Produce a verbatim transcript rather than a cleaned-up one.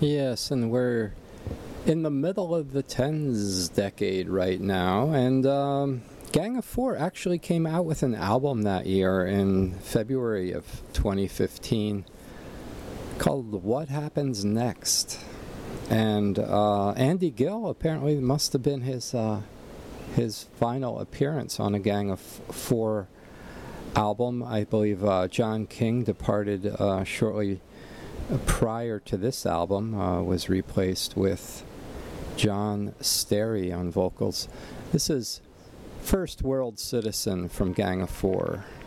Yes, and we're in the middle of the tens decade right now, and um, Gang of Four actually came out with an album that year in February of twenty fifteen called What Happens Next. And uh, Andy Gill apparently must have been his uh, his final appearance on a Gang of Four album. I believe uh, John King departed uh, shortly prior to this album, uh, was replaced with John Sterry on vocals. This is First World Citizen from Gang of Four.